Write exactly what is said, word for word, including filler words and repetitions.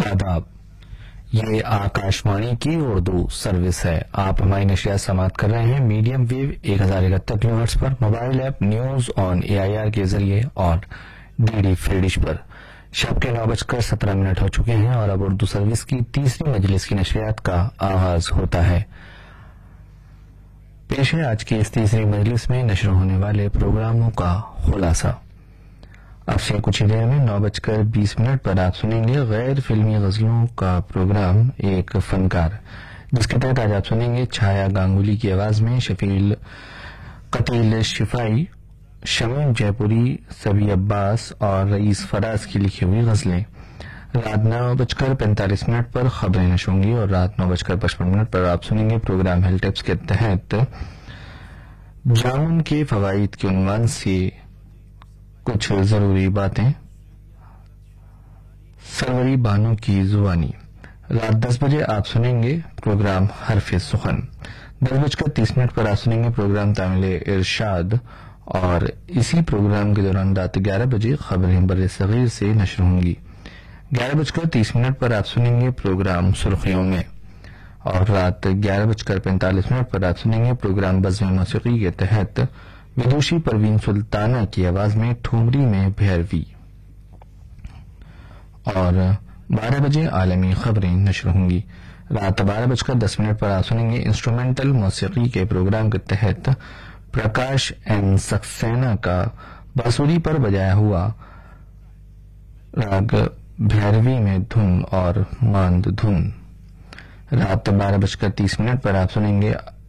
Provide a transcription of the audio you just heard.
آداب، یہ آکاشوانی کی اردو سروس ہے۔ آپ ہماری نشریات سماعت کر رہے ہیں میڈیم ویو ایک ہزار اکہتر کلو hertz per, mobile app news on a I R کے ذریعے اور ڈی ڈی فری ڈش پر۔ شب کے نو بج کر سترہ منٹ ہو چکے ہیں اور اب اردو سروس کی تیسری مجلس کی نشریات کا آغاز ہوتا ہے۔ پیش ہے آج کی اس تیسری مجلس میں نشر ہونے والے پروگراموں کا خلاصہ۔ اب سے کچھ ہی دیر میں نو بج کر بیس منٹ پر آپ سنیں گے غیر فلمی غزلوں کا پروگرام ایک فنکار، جس کے تحت آج آپ سنیں گے چھایا گانگولی کی آواز میں شفیل قتیل شفائی، شمیم جے پوری، سبی عباس اور رئیس فراز کی لکھی ہوئی غزلیں۔ رات نو بج کر پینتالیس منٹ پر خبریں نشر ہوں گی اور رات نو بج کر پچپن منٹ پر آپ سنیں گے پروگرام ہیلتھ ٹپس کے تحت جامن کے فوائد کے عنوان سے کچھ ضروری باتیں، سروری بانو کی زبانی۔ رات دس بجے آپ سنیں گے پروگرام حرف سخن۔ دس بج کر تیس منٹ پر آپ سنیں گے پروگرام تعمیل ارشاد اور اسی پروگرام کے دوران رات گیارہ بجے خبریں بر صغیر سے نشر ہوں گی۔ گیارہ بج کر تیس منٹ پر آپ سنیں گے پروگرام سرخیوں میں اور رات گیارہ بج کر پینتالیس منٹ پر آپ سنیں گے پروگرام بزم موسیقی کے تحت ودوشی پروین سلطانہ کی آواز میں ٹھومری میں بھیروی، اور بارہ بجے عالمی خبریں نشر ہوں گی۔ رات بارہ بج کر دس منٹ پر آپ سنیں گے انسٹرومنٹل موسیقی کے پروگرام کے تحت پرکاش این سکسینہ کا بانسری پر بجایا ہوا راگ بھیروی میں دھن اور ماند دھن۔ رات بارہ بج کر تیس منٹ پر آپ سنیں گے